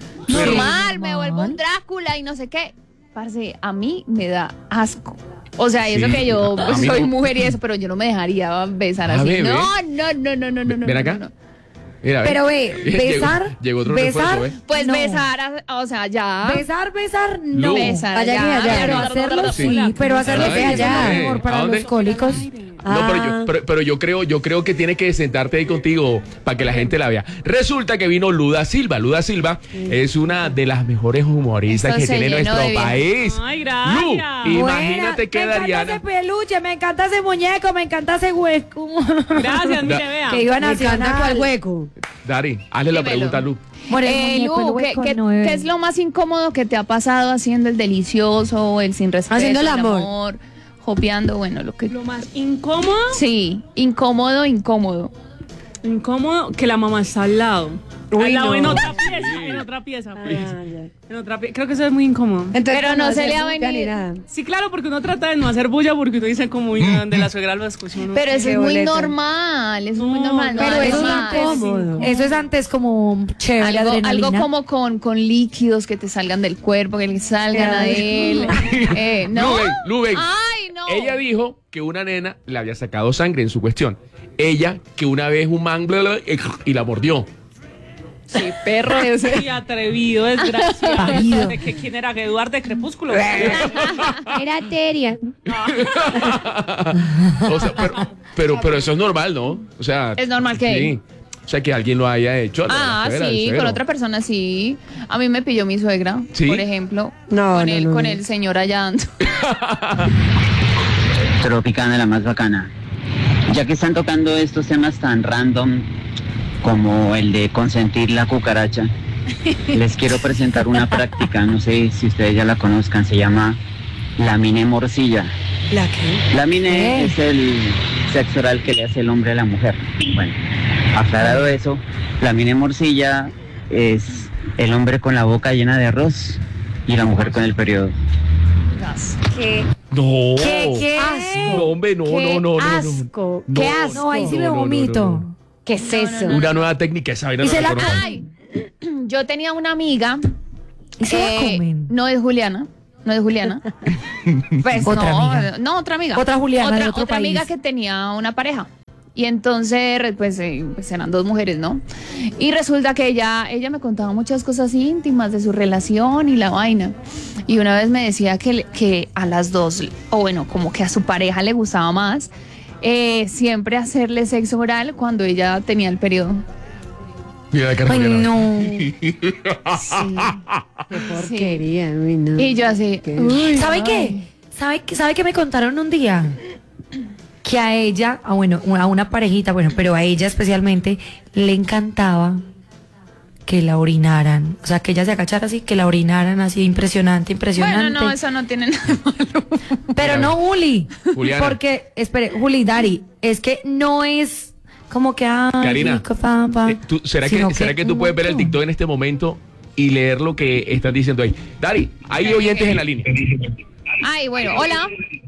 normal, me vuelvo un Drácula y no sé qué. Parce, a mí me da asco. O sea, y eso Sí, que yo a mí soy no. mujer y eso, pero yo no me dejaría besar A así. ver, no, ve. no, no, no, no, no, no. Ven no, acá. no, no. Mira, ve. Pero ve, Llegó- besar, llegó otro besar, refuerzo, ¿eh? Pues no. besar, a- o sea, ya. Besar, besar, no. Lu. Besar, Vaya ya. que allá. Pero hacerlo Sí. sí, pero hacerlo ¿A sí dónde? es lo allá? mejor ¿A para dónde? los cólicos. No, pero yo, Ah. pero, pero yo creo, yo creo que tiene que sentarte ahí contigo para que la gente la vea. Resulta que vino Luda Silva. Luda Silva es una de las mejores humoristas Esto que se tiene llenó nuestro de viejas. país. Ay, gracias. Lu, imagínate Buena, que me encanta Dariana. ese peluche, me encanta ese muñeco, me encanta ese hueco. Gracias, mire, Da- vea. que iba a Me encanta nacional. cuál hueco. Dari, hazle la Dímelo. pregunta a Lu. Por el Eh, muñeco, el Lu, ¿qué, hueco qué- no es. qué es lo más incómodo que te ha pasado haciendo el delicioso, el sin respeto, Haciendo el amor. jopeando, bueno, lo que... Lo más incómodo, Sí, incómodo, incómodo. incómodo, que la mamá está al lado. Uy, al lado, no. en otra pieza, en otra pieza. pues. Ah, ya. En otra pie- Creo que eso es muy incómodo. Entonces, Pero no hacer se le ha bulla ni venido. nada. Sí, claro, porque uno trata de no hacer bulla porque uno dice como "Uy, de la suegra lo escucha uno". Pero eso Qué es muy boleta. normal, eso es muy No, normal. Pero no, eso es además, incómodo. Eso es antes como chévere, Algo, adrenalina. algo como con, con líquidos que te salgan del cuerpo, que le salgan a él. Eh, ¿no? Lu, ven, Lu, ven. Ay, no. Ella dijo que una nena le había sacado sangre en su cuestión. Ella, que una vez un man bla, bla, y la mordió. Sí, perro ese. Y atrevido, desgraciado. Atrevido. ¿De que quién era? Eduardo de Crepúsculo. Era Teria. O sea, pero, pero, pero eso es normal, ¿no? O sea. ¿Es normal qué? Sí. O sea, que alguien lo haya hecho. a la Ah, suegra, al sí, suegro. con otra persona sí. A mí me pilló mi suegra, ¿Sí? por ejemplo. No, con no, el, no, con no. el señor allá dando. Tropicana, la más bacana. Ya que están tocando estos temas tan random como el de consentir la cucaracha, les quiero presentar una práctica, no sé si ustedes ya la conozcan, se llama lamine morcilla. ¿La qué? Lamine ¿Qué? es el sexo oral que le hace el hombre a la mujer. Bueno, aclarado eso, la mini morcilla es el hombre con la boca llena de arroz y la mujer con el periodo. Qué No. ¿Qué, qué? No, hombre, no, Qué no, no, no, no. asco, No, qué asco. No, ahí sí No, me no, no, vomito. no, no. ¿Qué es eso? Una nueva técnica, esa vaina Y no se la la conozco. Ay, yo tenía una amiga. ¿Y se la eh, comen? No es Juliana. No es Juliana. Pues Otra no, amiga. no, otra amiga. Otra Juliana Otra, de otro otra país. amiga que tenía una pareja. Y entonces, pues, eh, pues eran dos mujeres, ¿no? Y resulta que ella, ella me contaba muchas cosas íntimas de su relación y la vaina. Y una vez me decía que, le- que a las dos, o bueno, como que a su pareja le gustaba más, eh, siempre hacerle sexo oral cuando ella tenía el periodo. Mira la cara Ay, de Juliana. no. Qué porquería, uy, no. Y yo así, uy, ¿Sabe ay. qué? ¿Sabe, qué- ¿Sabe qué me contaron un día? Que a ella, ah, bueno, a una parejita, bueno, pero a ella especialmente le encantaba que la orinaran. O sea, que ella se agachara así, que la orinaran así, impresionante, impresionante. Bueno, no, eso no tiene nada de malo. Pero no, Juli. Juliana. Porque, espere, Juli, Dari, es que no es como que, ah, Karina, rico, pa, pa, Eh, tú- ¿será, sino que, ¿Será que tú un puedes ver el montón. TikTok en este momento y leer lo que están diciendo ahí? Dari, hay oyentes en la línea. Ay, bueno, hola.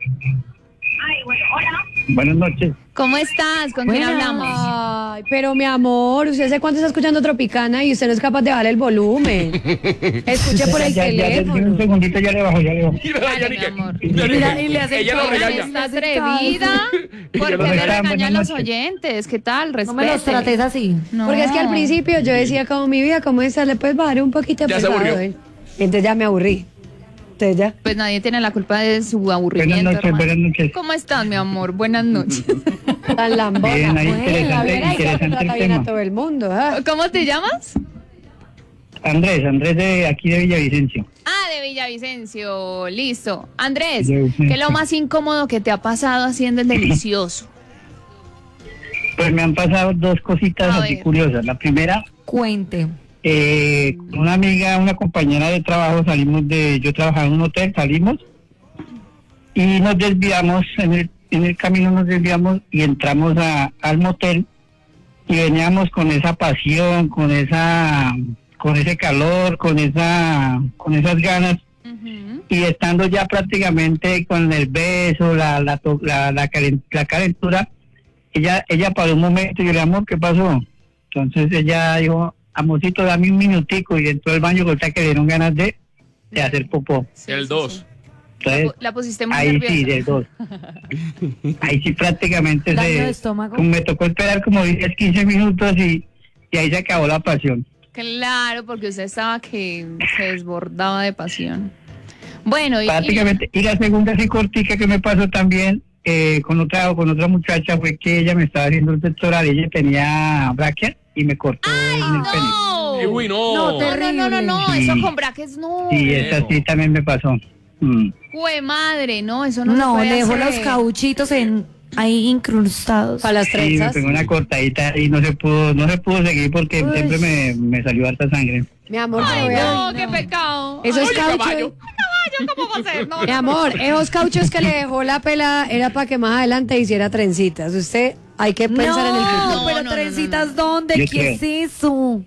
Buenas noches. ¿Cómo estás? ¿Con quién Buenas. hablamos? Ay, pero mi amor, ¿usted hace cuánto está escuchando Tropicana y usted no es capaz de bajar el volumen? Escuche por el Ya, ya, ya, un teléfono. segundito, ya le bajo, ya le bajo. Mira, Dale, Yari, mi que- amor. Yari, Mira, que- y le hace ella lo caso. regaña. Está hace atrevida. ¿Por qué lo me regaña. regañan Buenas los noches. oyentes? ¿Qué tal? No me los Respete. trates así. No. Porque es que al principio yo decía como mi vida, ¿cómo está? ¿Le puedes bajar un poquito? Ya por se favor? aburrió. Entonces ya me aburrí. Entonces ya. Pues nadie tiene la culpa de su aburrimiento. Buenas noches, hermano. buenas noches. ¿Cómo estás, mi amor? Buenas noches. Tan lambona. Bien, ahí Bueno, interesante, a ver, ahí se interesante trata el bien a tema. todo el mundo. ¿ah? ¿Cómo te llamas? Andrés, Andrés de aquí de Villavicencio. Ah, de Villavicencio. Listo. Andrés, Villavicencio. ¿qué es lo más incómodo que te ha pasado haciendo el delicioso? Pues me han pasado dos cositas A así ver. curiosas. La primera, Cuente. eh, con una amiga, una compañera de trabajo, salimos de, yo trabajaba en un hotel, salimos y nos desviamos, en el, en el camino nos desviamos y entramos a, al motel y veníamos con esa pasión, con esa, con ese calor, con esa, con esas ganas. Ujú. Y estando ya prácticamente con el beso, la la to- la, la, calen- la calentura, ella ella paró un momento y yo le dije, amor, ¿qué pasó? Entonces ella dijo, amorcito, dame un minutico, y entró al baño con que le dieron ganas de, de hacer popó. Sí, El sí, dos. sí. Entonces, La pusiste muy ahí nerviosa. sí, del dos. Ahí sí prácticamente Daño de se, estómago. me tocó esperar como diez, quince minutos y, y ahí se acabó la pasión. Claro, porque usted estaba que se desbordaba de pasión. Bueno, y, y- Prácticamente. Y la segunda así cortica que me pasó también eh, con otra con otra muchacha fue que ella me estaba haciendo el pectoral, ella tenía braquias y me cortó en el pene. no. Y, uy, no. No, No, no, no, no, no, Sí. eso con brackets no. Sí, esa sí también me pasó. Mm. Jue madre, no, eso no, se No, puede le dejó hacer. los cauchitos en, ahí incrustados. Para las Sí, me trenzas. pegó una cortadita y no se pudo no se pudo seguir porque Uy. siempre me, me salió harta sangre. Mi amor, Ay, pero vea. no, qué pecado. Esos Oye, cauchos. caballo. Ay, ¿cómo va a ser? No, Mi amor, esos cauchos que le dejó la pela era para que más adelante hiciera trencitas. Usted hay que pensar en el futuro. No, pero No, no, no, trencitas, ¿dónde? Yo ¿Qué es eso?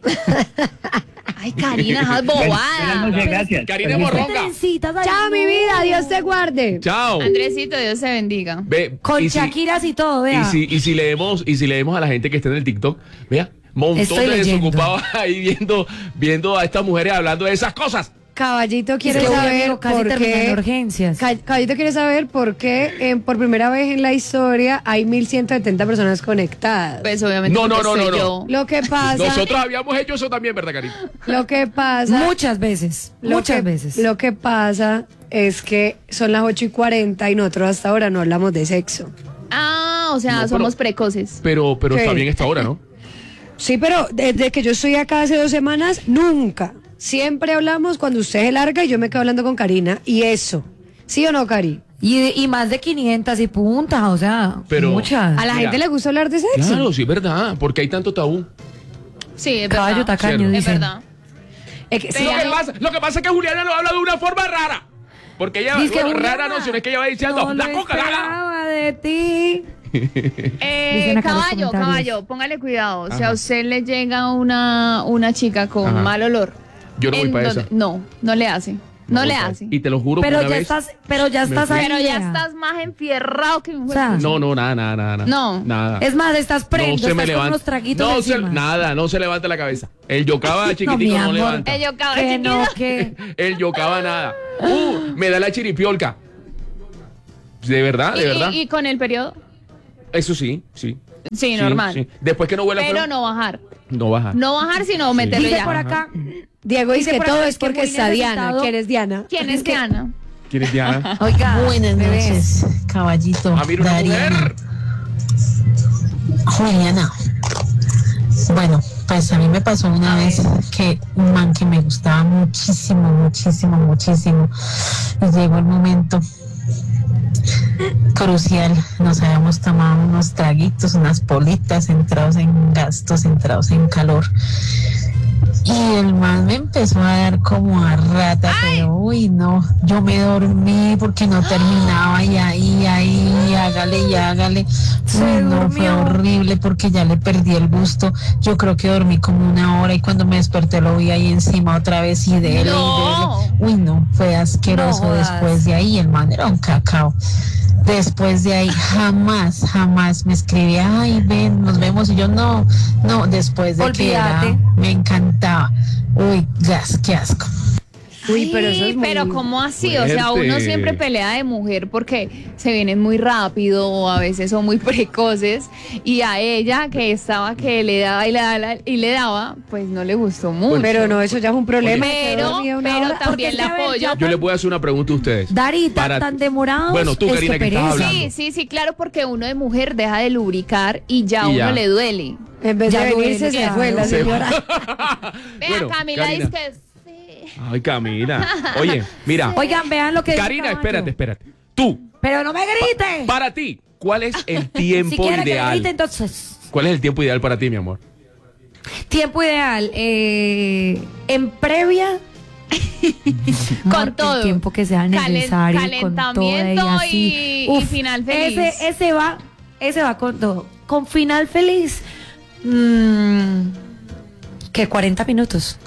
Ay, Karina, esas Buenas bobadas. noches, gracias. Karina Permiso. Morronga. Trencitas, ay, Chao, mi no. vida, Dios te guarde. Chao. Andresito, Dios te bendiga. Ve, Con y si- Shakiras y todo, Y vea. si, y si leemos, y si leemos a la gente que está en el TikTok, vea, montón Estoy de leyendo. desocupados ahí viendo, viendo a estas mujeres hablando de esas cosas. Caballito Es quiere que, uy, saber amigo, casi por terminé en qué. urgencias. Ca- Caballito quiere saber por qué eh, por primera vez en la historia hay mil ciento setenta personas conectadas. Pues obviamente No, no, porque no, soy no, yo. Lo que pasa, Nosotros habíamos hecho eso también, ¿verdad, Karina? lo que pasa, Muchas veces, lo muchas que- veces. Lo que pasa es que son las ocho y cuarenta y nosotros hasta ahora no hablamos de sexo. Ah, o sea, No, pero- somos precoces. Pero, pero ¿Qué? está bien esta hora, ¿no? Sí, pero desde que yo estoy acá hace dos semanas, nunca. Siempre hablamos cuando usted se larga y yo me quedo hablando con Karina. Y eso. ¿Sí o no, Cari? Y, y más de quinientas y puntas, o sea, Pero- muchas. A la Mira. gente le gusta hablar de sexo. Claro, sí, es verdad, porque hay tanto tabú. Sí, es Caballo verdad. tacaño, Cierto. Es dicen. verdad. Es que- sí, Lo que, hay- pasa, lo que pasa es que Juliana lo habla de una forma rara. Porque ella, Dice que bueno, Juliana, rara no, sino es que ella va diciendo, no la lo coca, la, la. esperaba de ti. Eh, Dicen acá los caballo, comentarios. caballo, póngale cuidado. Si Ajá. a usted le llega una, una chica con Ajá. mal olor. Yo no voy ¿en para dónde- esa. No, no le hace. No, voy le para hace. esa. Y te lo juro Pero que una ya vez estás, pero ya me estás fui. ahí. Pero ya Lea. estás más enfierrado que un O sea, No, no, nada, nada, nada. No. Nada. Es más, estás prendo, no se me estás con levanta. unos traguitos no se, encima. nada, no se levanta la cabeza. El yocaba chiquitico mi no, amor. levanta. Ellos cabrón Que chiquito. no, que... El yocaba nada. Uh, me da la chiripiolca. De verdad, de Y- verdad. Y, y con el periodo. Eso sí, sí. Sí, normal. sí. Después que no huela Pero feo, no bajar. no baja. No bajar, sino meterle Dice ya. por acá, Diego dice Dice que por todo acá es que porque muy está Diana. necesitado. ¿Quién es Diana? ¿Quién es Diana? ¿Quién es Diana? oiga, Buenas bebé, noches, caballito. Ah, mira una Dariana. mujer. Juliana. Bueno, pues a mí me pasó una vez que un man que me gustaba muchísimo, muchísimo, muchísimo. Y llegó el momento crucial. Nos habíamos tomado unos traguitos, unas politas, entrados en gastos, entrados en calor. Y el man me empezó a dar como a rata, pero uy, no, yo me dormí porque no terminaba y ahí, ahí, hágale y hágale. Uy, no, fue horrible porque ya le perdí el gusto. Yo creo que dormí como una hora y cuando me desperté lo vi ahí encima otra vez y dele, No. y dele. Uy, no, fue asqueroso. No jodas. Después de ahí, el man era un cacao. Después de ahí, jamás, jamás me escribía, ay, ven, nos vemos. Y yo, no, no, después de Olvídate. que era, me encantaba. Uy, gas, qué asco. Uy, pero eso Ay, es muy... pero ¿cómo así? O sea, fuerte. uno siempre pelea de mujer porque se vienen muy rápido o a veces son muy precoces y a ella que estaba que le daba y le daba y le daba, pues no le gustó mucho. Pero no, eso ya es un problema. Pero, Dormía una pero hora. también Porque le es que, a ver, apoyo. yo- Yo les voy a hacer una pregunta a ustedes. Dari, tan, Para- tan demorados. Bueno, tú, es Karina, que estás pereza. hablando. Sí, sí, sí, claro, porque uno de mujer deja de lubricar y ya a Y uno ya. le duele. En vez Ya de venirse, duele, se ya fue la duele. señora. Vea, Bueno, Camila Karina. dice que sí. Ay, Camila. Oye, mira. Oigan, vean lo que dice Karina, Caballo. espérate, espérate. Tú, Pero no me grite. para ti, ¿cuál es el tiempo Si quiere que ideal? grite, entonces. ¿Cuál es el tiempo ideal para ti, mi amor? Tiempo ideal. eh, en previa. Con Amor, todo. El tiempo que sea Calen- necesario. con todo calentamiento y así. y- y final feliz. Ese, ese va, ese va con todo. Con final feliz. mm, que cuarenta minutos.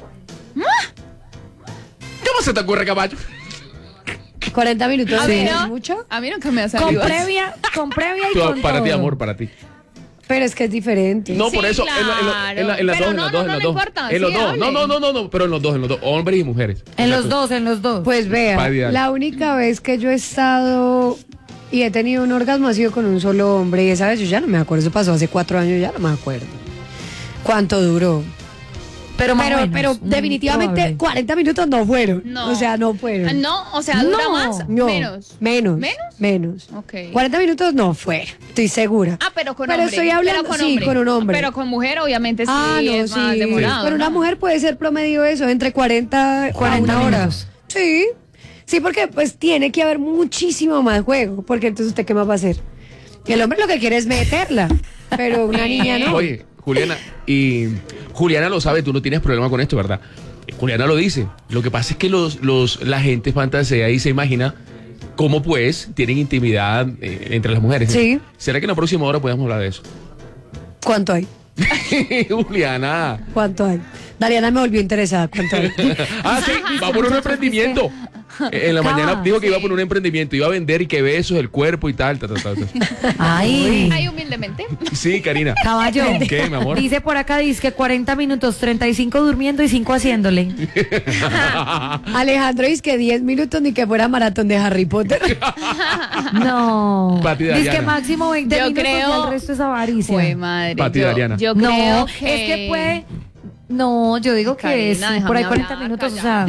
¿Cómo se te ocurre, caballo? cuarenta minutos. A ¿sí? mí ¿Es no, mucho? a mí nunca me ha Con salido. previa, con previa y Tú, con para todo. ti, amor, para ti. Pero es que es diferente. No, Sí, por eso, en, la- en la- en la- en las claro. dos, en las Pero dos, en no, no, las no dos. importa, En los sí, dos. hable. No, no, no, no, no, pero en los dos, en los dos, hombres y mujeres. En los Exacto. dos, en los dos. Pues vea, Para ideal. la única vez que yo he estado y he tenido un orgasmo ha sido con un solo hombre y esa vez yo ya no me acuerdo, eso pasó hace cuatro años, ya no me acuerdo. ¿Cuánto duró? pero más o Pero, menos, pero muy definitivamente probable. cuarenta minutos no fueron. No. O sea, no fueron. Ah, no, o sea, dura No. más, No, menos. Menos. ¿Menos? Menos. Ok. cuarenta minutos no fueron, estoy segura. Ah, pero con Pero hombre. estoy hablando- pero con sí, hombre. con un hombre. Pero con mujer, obviamente, sí, Ah, no, es más sí. demorado. Pero ¿no? una mujer puede ser promedio eso, entre cuarenta y cuarenta una hora. minutos. Sí. Sí, porque pues tiene que haber muchísimo más juego, porque entonces usted qué más va a hacer. Y el hombre lo que quiere es meterla, pero una niña no. Oye, Juliana, y Juliana lo sabe, tú no tienes problema con esto, ¿verdad? Juliana lo dice. Lo que pasa es que los, los, la gente fantasea y se imagina cómo pues tienen intimidad eh, entre las mujeres. Sí. ¿Será que en la próxima hora podemos hablar de eso? ¿Cuánto hay? Juliana. ¿Cuánto hay? Dariana me volvió interesada. ¿Cuánto hay? Ah, sí, va a poner un emprendimiento. Eh, En la Cava, mañana dijo que iba a sí. poner un emprendimiento, iba a vender y que besos, el cuerpo y tal. tal, tal, tal, tal. Ay. Ay, humildemente. Sí, Karina. Caballo. ¿Qué, mi amor? Dice por acá, dice que cuarenta minutos, treinta y cinco durmiendo y cinco haciéndole. Alejandro dice que diez minutos ni que fuera maratón de Harry Potter. No. Pati Dice Dariana. que máximo veinte Yo minutos creo- y el resto es avaricia. Fue madre. Pati yo, Dariana. yo No, creo es que... que puede. No, yo digo que Karina, es por ahí déjame cuarenta hablar, minutos, o sea.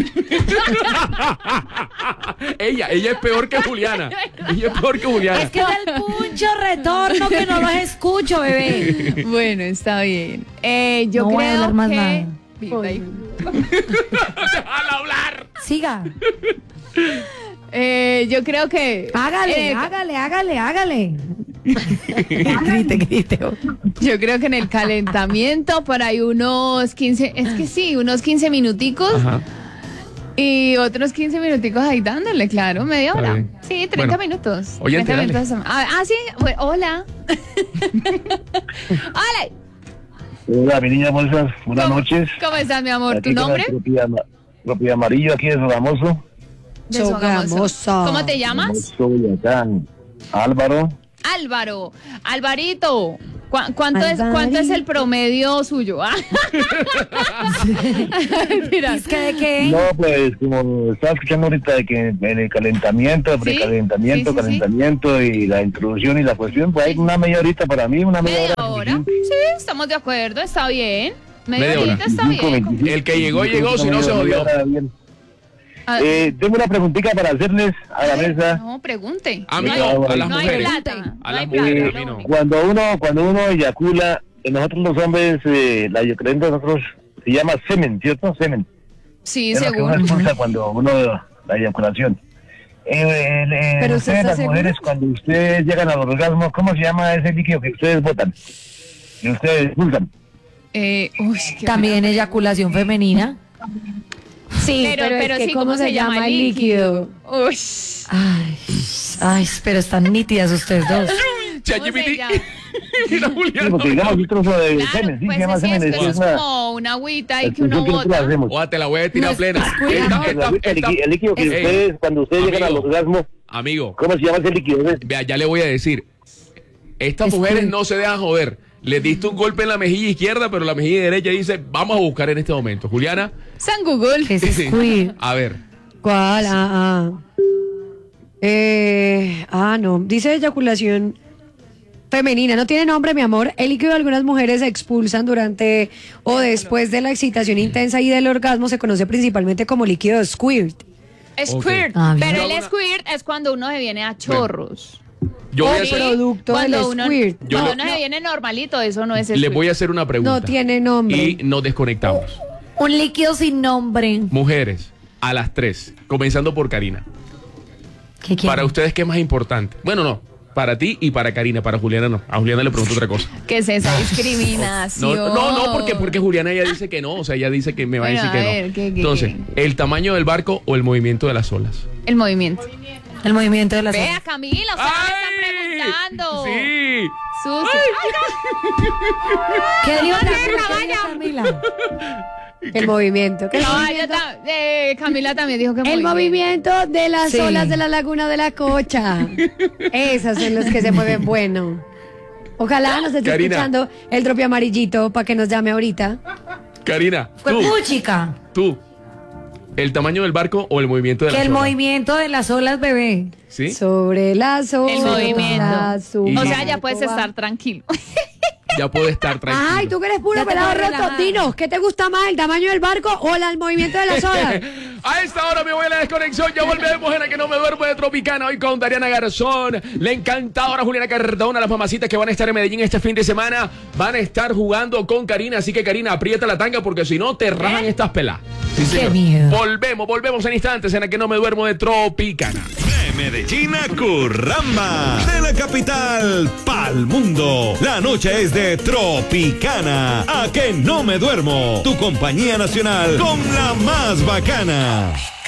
cállate. ella, ella es peor que Juliana. Ella es peor que Juliana. Es que es el puncho retorno que no los escucho, bebé. Bueno, está bien. Eh, yo No voy a creo hablar más que... nada. Déjala hablar. Siga. Eh, yo creo que... Hágale, eh, hágale, hágale, hágale. grite, grite. Yo creo que en el calentamiento por ahí unos quince, es que sí, unos quince minuticos Ajá. Y otros quince minuticos ahí dándole, claro, media Está hora. bien. Sí, treinta Bueno, minutos. oyente, treinta dale. minutos. Ah, ah, sí, bueno, hola. Hola. Hola, mi niña hermosa, buenas ¿Cómo- noches. ¿Cómo estás, mi amor? ¿Tu Aquí con nombre? el Tropi ama- Tropi amarillo aquí de Sogamoso. De Sogamoso. Sogamoso. ¿Cómo te llamas? Soy Boyacán. Álvaro. Álvaro. Alvarito. ¿Cu- ¿Cuánto es, ¿Cuánto es el promedio suyo? Ah. Mira. ¿Es que de qué? No, pues como estaba escuchando ahorita de que en el calentamiento, precalentamiento, sí, sí, sí. calentamiento y la introducción y la cuestión, pues hay una media horita para mí, una media, ¿Media hora. hora? Sí, estamos de acuerdo, está bien. Media, Media hora. horita está bien. El que llegó, llegó, si no se Media jodió. hora, bien. Ah, Eh, tengo una preguntita para hacerles a la mesa. no, pregunte. A mí no, no, hay, a las no hay mujeres. plata. A no las hay mujeres, plata, a mí lo no. único. Cuando uno, cuando uno eyacula, nosotros los hombres, eh, la eyaculante de nosotros se llama semen, ¿cierto? Semen. Sí, Es lo que seguro. uno expulsa cuando uno, la eyaculación. Eh, eh, eh, ¿Pero usted ustedes, está las seguro? mujeres, cuando ustedes llegan al orgasmo, ¿cómo se llama ese líquido que ustedes botan? Que ustedes expulsan. Eh, uy, qué También eyaculación femenina. Sí, Pero, pero, pero es que sí, ¿cómo, se llama el líquido? Uy. Ay, ay, pero están nítidas ustedes dos. ¿Cómo se ChatGPT. llama? Mira, Sí, Julián. porque digamos un trozo de Claro, semen, sí, pues se llama sí, semen. es, es que es una- como una agüita la y que uno expulsión que nosotros bota. hacemos. Oa, te la voy a tirar No es plena. pascual, Esta- no. esta- El, el esta- líquido- el líquido que Ey, ustedes, cuando ustedes llegan al amigo. orgasmo, Amigo, ¿cómo se llama ese líquido? ¿Ves? vea, ya le voy a decir. Estas Es mujeres que- no se dejan joder. Le diste un golpe en la mejilla izquierda, pero la mejilla derecha dice, vamos a buscar en este momento. Juliana, San Google. ¿Qué es squirt? a ver. ¿Cuál? Ah, ah. Eh, ah, no. Dice eyaculación femenina. No tiene nombre, mi amor. El líquido de algunas mujeres se expulsan durante o después de la excitación intensa y del orgasmo. Se conoce principalmente como líquido squirt. Squirt. Ah, bien. Pero Yo el una- squirt es cuando uno se viene a chorros. Yo voy a O hacer, producto cuando del uno, squirt. Yo cuando le- uno se viene normalito, eso no es les squirt. voy a hacer una pregunta. No tiene nombre. Y nos desconectamos. Un líquido sin nombre. Mujeres, a las tres, comenzando por Karina. ¿Qué quieren? Para ustedes, ¿qué es más importante? Bueno, no. Para ti y para Karina. Para Juliana no. A Juliana le pregunto otra cosa. ¿Qué es esa No, discriminación? no, no, porque, porque Juliana ella dice que no. O sea, ella dice que me va Bueno, a decir a que ver, no. ¿qué, qué, Entonces, ¿el tamaño del barco o el movimiento de las olas? El movimiento. El movimiento de las Vea, Camila, usted me está preguntando. Sí. Susi. ¿Qué dijo No, Camila? no, ¿Qué dijo Camila? El movimiento. ¿Qué es el No, movimiento? yo ta- eh, Camila también dijo que El movimiento de las Sí. olas de la laguna de la Cocha. Esas son los que se mueven bueno. Ojalá nos esté Karina. escuchando el tropi amarillito para que nos llame ahorita. Karina, Fue tú, puchica. tú. ¿El tamaño del barco o el movimiento de Que las el olas? movimiento de las olas, bebé. ¿Sí? Sobre las olas. El movimiento. Y- O sea, ya puedes estar tranquilo. Ya puede estar tranquilo. Ay, tú que eres puro Ya te pelado puedes roto. relajar. Dinos, ¿qué te gusta más, el tamaño del barco o la- el movimiento de las olas? A esta hora me voy a la desconexión. Ya volvemos en la que no me duermo de Tropicana. Hoy con Dariana Garzón, la encantadora Juliana Cardona, las mamacitas que van a estar en Medellín este fin de semana. Van a estar jugando con Karina. Así que, Karina, aprieta la tanga porque si no te rajan estas pelas. Sí, Qué señor. miedo. Volvemos, volvemos en instantes en la que no me duermo de Tropicana. De Medellín a Curramba, de la capital pa'l mundo. La noche es de Tropicana. A que no me duermo. Tu compañía nacional con la más bacana.